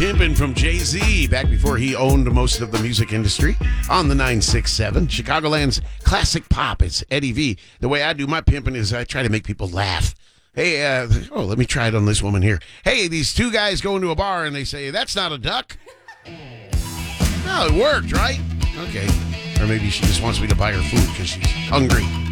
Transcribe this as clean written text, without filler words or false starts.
Pimpin' from Jay-Z, back before he owned most of the music industry, on the 967. Chicagoland's classic pop. It's Eddie V. The way I do my pimping is I try to make people laugh. Hey, let me try it on this woman here. Hey, these two guys go into a bar and they say, that's not a duck. No, it worked, right? Okay. Or maybe she just wants me to buy her food because she's hungry.